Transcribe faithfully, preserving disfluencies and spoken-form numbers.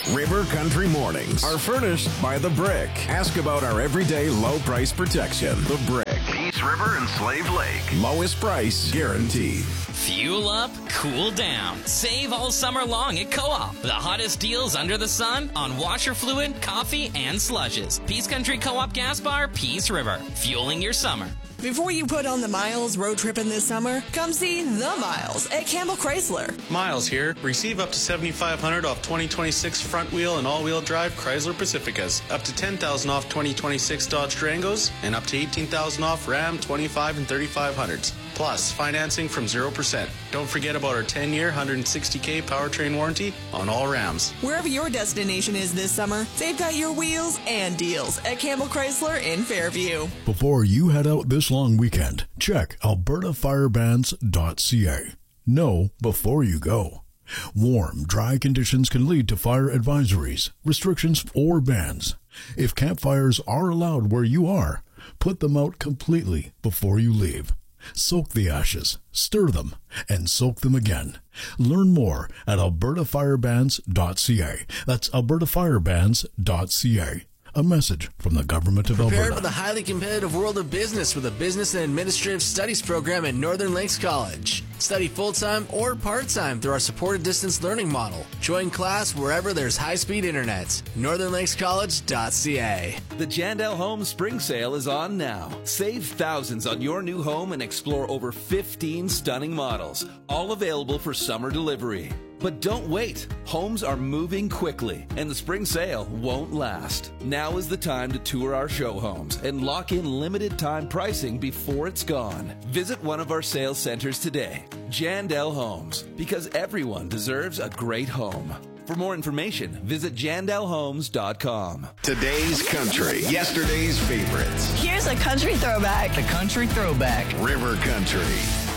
River Country Mornings are furnished by The Brick. Ask about our everyday low price protection. The Brick. Peace River and Slave Lake. Lowest price guaranteed. Fuel up, cool down. Save all summer long at Co-op. The hottest deals under the sun on washer fluid, coffee, and slushes. Peace Country Co-op Gas Bar, Peace River. Fueling your summer. Before you put on the miles road tripping this summer, come see The Miles at Campbell Chrysler. Miles here. Receive up to seventy-five hundred dollars off twenty twenty-six front wheel and all-wheel drive Chrysler Pacificas, up to ten thousand dollars off twenty twenty-six Dodge Durangos, and up to eighteen thousand dollars off Ram twenty-five and thirty-five hundreds. Plus, financing from zero percent. Don't forget about our ten-year, one hundred sixty thousand powertrain warranty on all Rams. Wherever your destination is this summer, they've got your wheels and deals at Campbell Chrysler in Fairview. Before you head out this long weekend, check alberta fire bans dot c a. Know before you go. Warm, dry conditions can lead to fire advisories, restrictions, or bans. If campfires are allowed where you are, put them out completely before you leave. Soak the ashes, stir them, and soak them again. Learn more at alberta fire bans dot c a. That's alberta fire bans dot c a. A message from the Government of Prepare Alberta. for the highly competitive world of business with a Business and Administrative Studies program at Northern Lakes College. Study full-time or part-time through our supported distance learning model. Join class wherever there's high-speed internet. northern lakes college dot c a. The Jandel Home Spring Sale is on now. Save thousands on your new home and explore over fifteen stunning models, all available for summer delivery. But don't wait. Homes are moving quickly, and the spring sale won't last. Now is the time to tour our show homes and lock in limited time pricing before it's gone. Visit one of our sales centers today. Jandel Homes, because everyone deserves a great home. For more information, visit jandel homes dot com. Today's country, yesterday's favorites. Here's a country throwback. The country throwback. River Country.